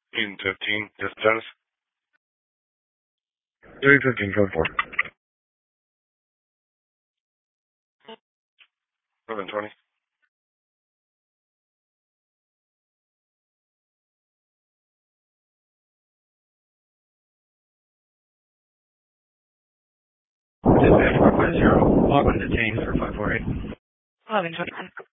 In 15, yes, status. 315, code 4. 1120. Dispatch 450, log on detained for 548. 1121.